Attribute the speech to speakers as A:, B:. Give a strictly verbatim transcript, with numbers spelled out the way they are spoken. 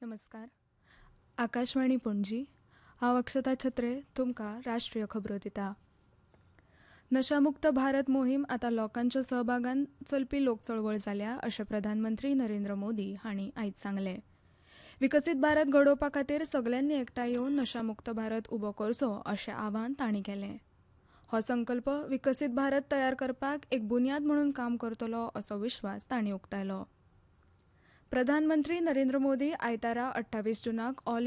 A: नमस्कार. आकाशवाणी पणजी. हांव अक्षता छत्रे तुमकां राष्ट्रीय खबरो दिता. नशामुक्त भारत मोहीम आतां लोकांच्या सहभागान चलपी लोक चळवळ जाल्या अशें प्रधानमंत्री नरेंद्र मोदी हांणी आयज सांगलें. विकसीत भारत घडोवपा खातीर सगल्यांनी एकठांय येवन नशामुक्त भारत उबो करचो अशें आवाहन तांणी केलें. हो संकल्प विकसीत भारत तयार करपाक एक बुन्याद म्हणून काम करतलो असो विश्वास तांणी उक्तायलो. प्रधानमंत्री नरेंद्र मोदी आयतारा अठ्ठावीस जूनाक ऑल